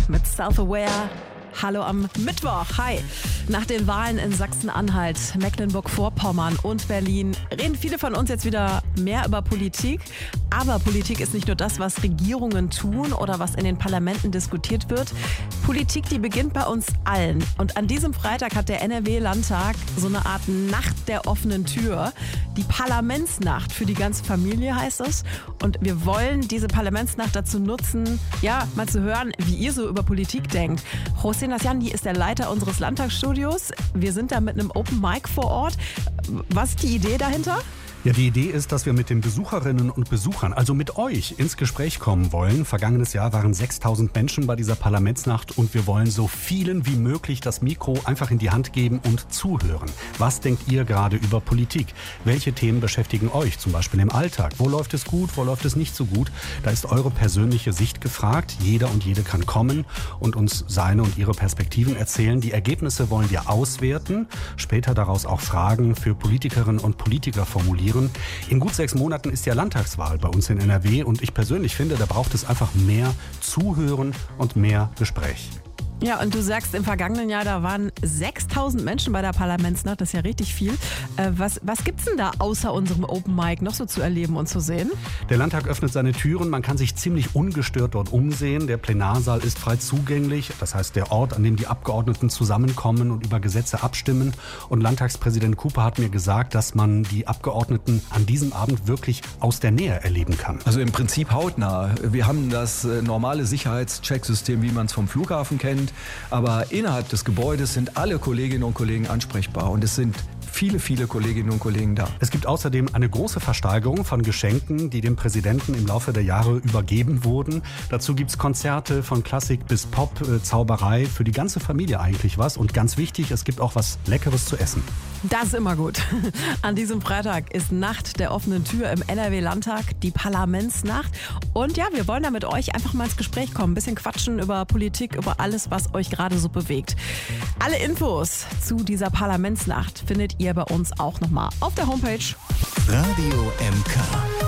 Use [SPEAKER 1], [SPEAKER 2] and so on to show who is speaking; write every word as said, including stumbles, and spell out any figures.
[SPEAKER 1] mit Self-Aware. Hallo am Mittwoch. Hi. Nach den Wahlen in Sachsen-Anhalt, Mecklenburg-Vorpommern und Berlin reden viele von uns jetzt wieder mehr über Politik. Aber Politik ist nicht nur das, was Regierungen tun oder was in den Parlamenten diskutiert wird. Politik, die beginnt bei uns allen. Und an diesem Freitag hat der N R W-Landtag so eine Art Nacht der offenen Tür. Die Parlamentsnacht für die ganze Familie heißt es. Und wir wollen diese Parlamentsnacht dazu nutzen, ja, mal zu hören, wie ihr so über Politik denkt. Hossein Nasjandi ist der Leiter unseres Landtagsstudios. Wir sind da mit einem Open Mic vor Ort. Was ist die Idee dahinter?
[SPEAKER 2] Ja, die Idee ist, dass wir mit den Besucherinnen und Besuchern, also mit euch, ins Gespräch kommen wollen. Vergangenes Jahr waren sechstausend Menschen bei dieser Parlamentsnacht und wir wollen so vielen wie möglich das Mikro einfach in die Hand geben und zuhören. Was denkt ihr gerade über Politik? Welche Themen beschäftigen euch, zum Beispiel im Alltag? Wo läuft es gut, wo läuft es nicht so gut? Da ist eure persönliche Sicht gefragt. Jeder und jede kann kommen und uns seine und ihre Perspektiven erzählen. Die Ergebnisse wollen wir auswerten, später daraus auch Fragen für Politikerinnen und Politiker formulieren. In gut sechs Monaten ist ja Landtagswahl bei uns in N R W und ich persönlich finde, da braucht es einfach mehr Zuhören und mehr Gespräch.
[SPEAKER 1] Ja, und du sagst, im vergangenen Jahr, da waren sechstausend Menschen bei der Parlamentsnacht, das ist ja richtig viel. Äh, was was gibt's denn da außer unserem Open Mic noch so zu erleben und zu sehen?
[SPEAKER 2] Der Landtag öffnet seine Türen, man kann sich ziemlich ungestört dort umsehen. Der Plenarsaal ist frei zugänglich, das heißt der Ort, an dem die Abgeordneten zusammenkommen und über Gesetze abstimmen. Und Landtagspräsident Cooper hat mir gesagt, dass man die Abgeordneten an diesem Abend wirklich aus der Nähe erleben kann.
[SPEAKER 3] Also im Prinzip hautnah. Wir haben das normale Sicherheitschecksystem, wie man es vom Flughafen kennt. Aber innerhalb des Gebäudes sind alle Kolleginnen und Kollegen ansprechbar und es sind viele, viele Kolleginnen und Kollegen da.
[SPEAKER 2] Es gibt außerdem eine große Versteigerung von Geschenken, die dem Präsidenten im Laufe der Jahre übergeben wurden. Dazu gibt es Konzerte von Klassik bis Pop, äh, Zauberei, für die ganze Familie eigentlich was. Und ganz wichtig, es gibt auch was Leckeres zu essen.
[SPEAKER 1] Das ist immer gut. An diesem Freitag ist Nacht der offenen Tür im N R W-Landtag, die Parlamentsnacht. Und ja, wir wollen da mit euch einfach mal ins Gespräch kommen, ein bisschen quatschen über Politik, über alles, was euch gerade so bewegt. Alle Infos zu dieser Parlamentsnacht findet ihr bei uns auch nochmal auf der Homepage.
[SPEAKER 4] Radio M K.